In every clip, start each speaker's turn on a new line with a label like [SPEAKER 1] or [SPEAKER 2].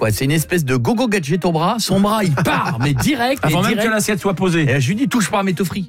[SPEAKER 1] quoi. C'est une espèce de gogo gadget au bras. Son bras, il part, mais direct.
[SPEAKER 2] Avant même que l'assiette soit posée.
[SPEAKER 1] Et je lui dis, touche pas à mes toffris.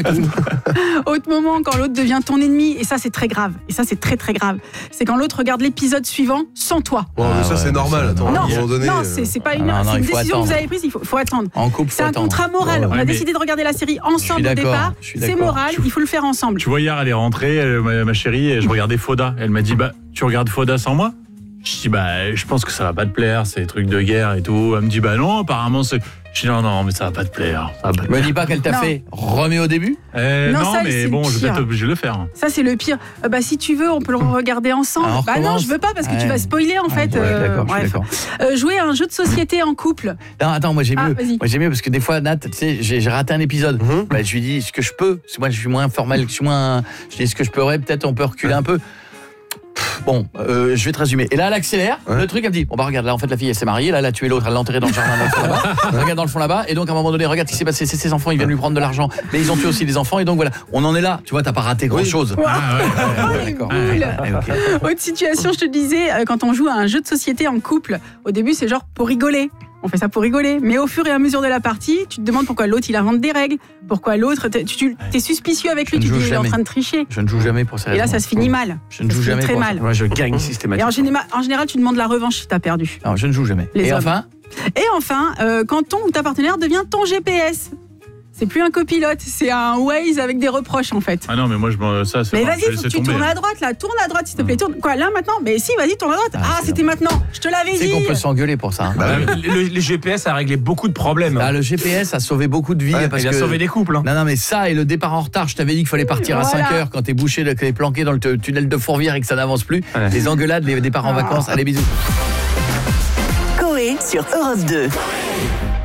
[SPEAKER 3] Autre moment, quand l'autre devient ton ennemi, et ça c'est très grave, et ça c'est très très grave, c'est quand l'autre regarde l'épisode suivant sans toi.
[SPEAKER 4] Ouais, mais ça c'est normal. Attends, à un moment donné,
[SPEAKER 3] c'est pas une,
[SPEAKER 1] non,
[SPEAKER 3] c'est une
[SPEAKER 1] il faut
[SPEAKER 3] décision
[SPEAKER 1] attendre.
[SPEAKER 3] que vous avez prise, il faut attendre.
[SPEAKER 1] En couple,
[SPEAKER 3] C'est un contrat moral. On a décidé de regarder la série ensemble au départ. C'est moral, il faut le faire ensemble.
[SPEAKER 2] Tu vois, hier, elle est rentrée, ma chérie, et je regardais Fauda. Elle m'a dit, tu regardes Fauda sans moi ? Je dis, je pense que ça va pas te plaire, c'est des trucs de guerre et tout. Elle me dit, non, apparemment, c'est... Je dis, non, mais ça va pas te plaire.
[SPEAKER 1] Me dis pas qu'elle t'a fait remets au début.
[SPEAKER 2] Non,
[SPEAKER 3] ça,
[SPEAKER 2] mais bon, je vais être obligé de le faire.
[SPEAKER 3] Ça, c'est le pire. Si tu veux, on peut le regarder ensemble. Non, je veux pas parce que tu vas spoiler en fait.
[SPEAKER 1] D'accord,
[SPEAKER 3] bref. Jouer à un jeu de société en couple.
[SPEAKER 1] Non, attends, moi j'ai mieux.
[SPEAKER 3] Vas-y.
[SPEAKER 1] Moi j'ai mieux parce que des fois, Nat, tu sais, j'ai raté un épisode. Je lui dis ce que je peux. Moi, je suis moins formel. Je dis ce que je pourrais. Peut-être on peut reculer un peu. Bon, je vais te résumer. Et là, elle accélère. Le truc, elle me dit, regarde, là, en fait, la fille, elle s'est mariée. Là, elle a tué l'autre. Elle l'a enterré dans le jardin. Regarde dans le fond là-bas. Et donc, à un moment donné, regarde ce qui s'est passé. C'est ses enfants, ils viennent lui prendre de l'argent. Mais ils ont tué aussi les enfants. Et donc, voilà, on en est là. Tu vois, t'as pas raté grand-chose.
[SPEAKER 3] D'accord. Autre situation, je te disais, quand on joue à un jeu de société en couple, au début, c'est genre pour rigoler. On fait ça pour rigoler. Mais au fur et à mesure de la partie, tu te demandes pourquoi l'autre, il invente des règles. Pourquoi l'autre, t'es suspicieux avec lui. Tu te dis, il est en train de tricher.
[SPEAKER 1] Je ne joue jamais pour ces raisons.
[SPEAKER 3] Et là, ça se finit mal.
[SPEAKER 1] Je ne joue jamais
[SPEAKER 3] très mal.
[SPEAKER 2] Moi, je gagne systématiquement.
[SPEAKER 3] Et en général, tu demandes la revanche si t'as perdu.
[SPEAKER 1] Non, je ne joue jamais. Et enfin,
[SPEAKER 3] quand ton ou ta partenaire devient ton GPS. C'est plus un copilote, c'est un Waze avec des reproches en fait.
[SPEAKER 2] Ah non, mais moi ça c'est.
[SPEAKER 3] Mais vas-y, faut que tu tournes à droite là, tourne à droite s'il te plaît. Tourne. Quoi là maintenant ? Mais si, vas-y, tourne à droite. C'était maintenant. Je te l'avais dit.
[SPEAKER 1] C'est qu'on peut s'engueuler pour ça.
[SPEAKER 2] Les GPS a réglé beaucoup de problèmes.
[SPEAKER 1] Le GPS a sauvé beaucoup de vies.
[SPEAKER 2] Il a sauvé des couples.
[SPEAKER 1] Non, mais ça et le départ en retard. Je t'avais dit qu'il fallait partir à 5h quand t'es bouché, que t'es planqué dans le tunnel de Fourvière et que ça n'avance plus. Les engueulades, les départs en vacances. Allez, bisous.
[SPEAKER 5] Coé sur Europe 2.